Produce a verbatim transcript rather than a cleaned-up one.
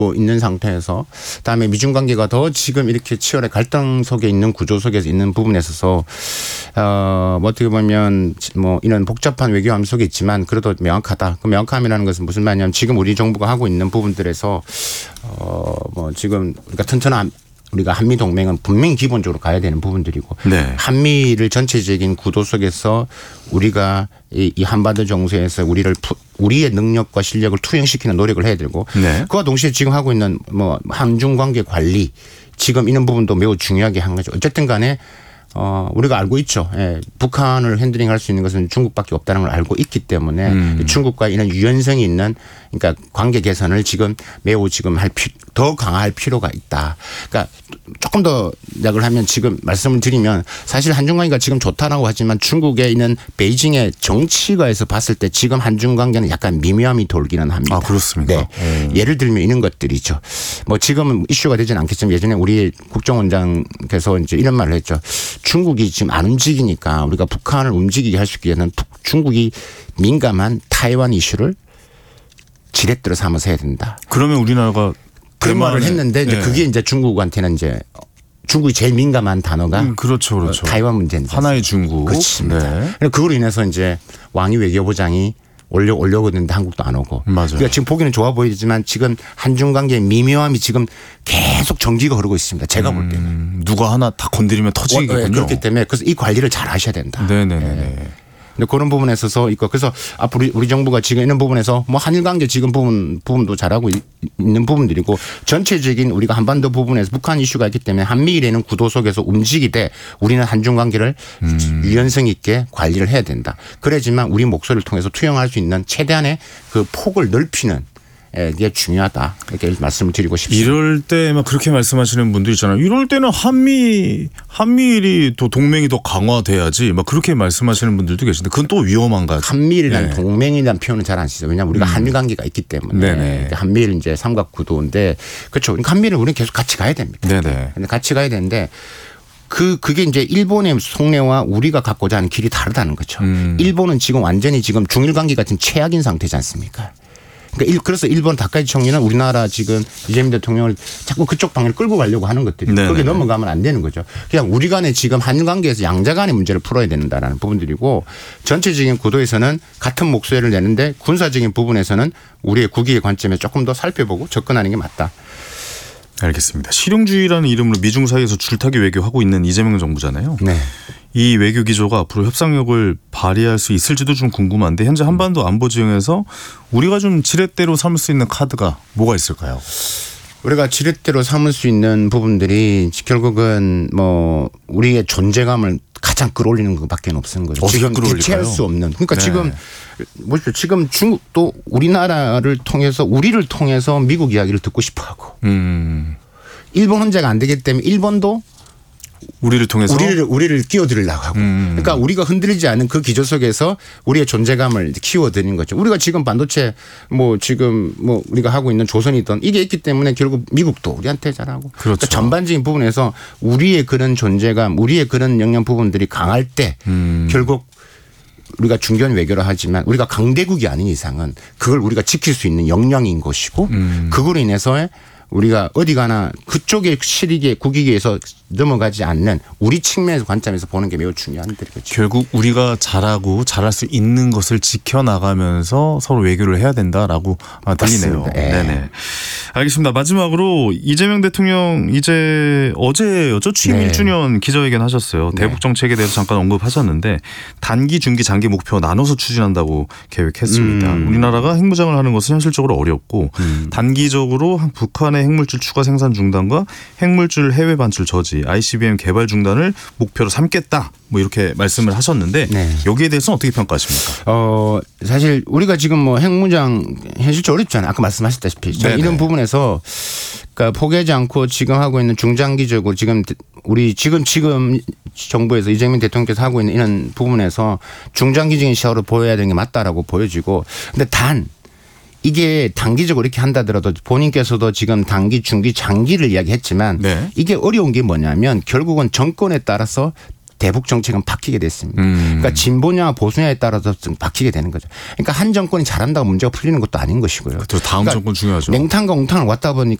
있는 상태에서 그다음에 미중 관계가 더 지금 이렇게 치열한 갈등 속에 있는 구조 속에서 있는 부분에 있어서 어, 뭐 어떻게 보면 뭐 이런 복잡한 외교함 속에 있지만 그래도 명확하다. 그 명확함이라는 것은 무슨 말이냐면 지금 우리 정부가 하고 있는 부분들에서 어, 뭐 지금 우리가 튼튼한 우리가 한미 동맹은 분명히 기본적으로 가야 되는 부분들이고 네. 한미를 전체적인 구도 속에서 우리가 이 한반도 정세에서 우리를 우리의 능력과 실력을 투영시키는 노력을 해야 되고 네. 그와 동시에 지금 하고 있는 뭐 한중 관계 관리 지금 이런 부분도 매우 중요하게 한 거죠. 어쨌든 간에 어, 우리가 알고 있죠. 예. 북한을 핸들링 할 수 있는 것은 중국밖에 없다는 걸 알고 있기 때문에 음. 중국과 이런 유연성이 있는 그러니까 관계 개선을 지금 매우 지금 할 피, 더 강화할 필요가 있다. 그러니까 조금 더 약을 하면 지금 말씀을 드리면 사실 한중 관계가 지금 좋다라고 하지만 중국에 있는 베이징의 정치가에서 봤을 때 지금 한중 관계는 약간 미묘함이 돌기는 합니다. 아, 그렇습니까? 네. 음. 예를 들면 이런 것들이죠. 뭐 지금은 이슈가 되지는 않겠지만 예전에 우리 국정원장께서 이제 이런 말을 했죠. 중국이 지금 안 움직이니까 우리가 북한을 움직이게 할 수 있게 되는 중국이 민감한 타이완 이슈를 지렛대로 삼아서 해야 된다. 그러면 우리나라가 그런 말을 했는데 이제 네. 그게 이제 중국한테는 이제 중국이 제일 민감한 단어가 음, 그렇죠, 그렇죠. 타이완 문제인데 하나의 중국. 그렇습니다. 네. 그걸로 인해서 이제 왕이 외교부장이 올려 올려고 했는데 한국도 안 오고. 맞아요. 그러니까 지금 보기는 좋아 보이지만 지금 한중 관계의 미묘함이 지금 계속 전기가 흐르고 있습니다. 제가 음, 볼 때는 누가 하나 다 건드리면 터지겠군요. 네, 그렇기 때문에 그래서 이 관리를 잘 하셔야 된다. 네네네. 네. 근데 그런 부분에 있어서 있고 그래서 앞으로 우리 정부가 지금 있는 부분에서 뭐 한일 관계 지금 부분 부분도 잘하고 있는 부분들이고 전체적인 우리가 한반도 부분에서 북한 이슈가 있기 때문에 한미일에는 구도 속에서 움직이되 우리는 한중 관계를 음. 유연성 있게 관리를 해야 된다. 그래야지만 우리 목소리를 통해서 투영할 수 있는 최대한의 그 폭을 넓히는 이게 중요하다. 이렇게 말씀을 드리고 싶습니다. 이럴 때만 그렇게 말씀하시는 분들 있잖아요. 이럴 때는 한미 한미일이 또 동맹이 더 강화돼야지. 막 그렇게 말씀하시는 분들도 계신데 그건 또 위험한가요? 한미일이라는 네. 동맹이라는 표현은 잘 안 쓰죠. 왜냐하면 우리가 음. 한미 관계가 있기 때문에 네네. 한미일 이제 삼각구도인데 그렇죠. 그러니까 한미일은 우리는 계속 같이 가야 됩니다. 네네. 근데 같이 가야 되는데. 그, 그게 이제 일본의 속내와 우리가 갖고자 하는 길이 다르다는 거죠. 음. 일본은 지금 완전히 지금 중일 관계 같은 최악인 상태지 않습니까? 그러니까 그래서 일본 다카이치 총리는 우리나라 지금 이재명 대통령을 자꾸 그쪽 방향을 끌고 가려고 하는 것들이 거기에 넘어가면 안 되는 거죠. 그냥 우리 간에 지금 한일 관계에서 양자 간의 문제를 풀어야 된다라는 부분들이고 전체적인 구도에서는 같은 목소리를 내는데 군사적인 부분에서는 우리의 국익의 관점에 조금 더 살펴보고 접근하는 게 맞다. 알겠습니다. 실용주의라는 이름으로 미중 사이에서 줄타기 외교하고 있는 이재명 정부잖아요. 네. 이 외교 기조가 앞으로 협상력을 발휘할 수 있을지도 좀 궁금한데 현재 한반도 안보 지형에서 우리가 좀 지렛대로 삼을 수 있는 카드가 뭐가 있을까요? 우리가 지렛대로 삼을 수 있는 부분들이 결국은 뭐 우리의 존재감을 가장 끌어올리는 것밖에 없는 거죠. 지금 대체할 수 없는. 그러니까 네. 지금 뭐죠? 지금 중국도 우리나라를 통해서 우리를 통해서 미국 이야기를 듣고 싶어하고 음. 일본 혼자가 안 되기 때문에 일본도 우리를 통해서 우리를 우리를 끼워들으려고 하고 음. 그러니까 우리가 흔들리지 않는 그 기조 속에서 우리의 존재감을 키워드리는 거죠. 우리가 지금 반도체 뭐 지금 뭐 우리가 하고 있는 조선이든 이게 있기 때문에 결국 미국도 우리한테 잘하고 그렇죠. 그러니까 전반적인 부분에서 우리의 그런 존재감, 우리의 그런 영향 부분들이 강할 때 음. 결국 우리가 중견 외교를 하지만 우리가 강대국이 아닌 이상은 그걸 우리가 지킬 수 있는 역량인 것이고 음. 그걸로 인해서 우리가 어디 가나 그쪽의 실익에 국익에서 넘어가지 않는 우리 측면에서 관점에서 보는 게 매우 중요한 일이죠. 결국 우리가 잘하고 잘할 수 있는 것을 지켜나가면서 서로 외교를 해야 된다라고 들리네요. 네. 네네. 알겠습니다. 마지막으로 이재명 대통령 이제 어제였죠? 취임 네. 일 주년 기자회견 하셨어요. 네. 대북 정책에 대해서 잠깐 언급하셨는데 단기, 중기, 장기 목표 나눠서 추진한다고 계획했습니다. 음. 우리나라가 핵무장을 하는 것은 현실적으로 어렵고 음. 단기적으로 북한의 핵물질 추가 생산 중단과 핵물질 해외 반출 저지, 아이씨비엠 개발 중단을 목표로 삼겠다. 뭐 이렇게 말씀을 하셨는데 네. 여기에 대해서는 어떻게 평가하십니까? 어 사실 우리가 지금 뭐 핵무장 현실적으로 어렵잖아요. 아까 말씀하셨다시피 이런 부분에서 그러니까 포기하지 않고 지금 하고 있는 중장기적으로 지금 우리 지금 지금 정부에서 이재명 대통령께서 하고 있는 이런 부분에서 중장기적인 시야로 보여야 되는 게 맞다라고 보여지고 근데 단 이게 단기적으로 이렇게 한다더라도 본인께서도 지금 단기, 중기, 장기를 이야기했지만 네. 이게 어려운 게 뭐냐면 결국은 정권에 따라서 대북 정책은 바뀌게 됐습니다. 음. 그러니까 진보냐 보수냐에 따라서 좀 바뀌게 되는 거죠. 그러니까 한 정권이 잘한다고 문제가 풀리는 것도 아닌 것이고요. 또 다음 그러니까 정권 중요하죠. 냉탕과 옹탕을 왔다 보니까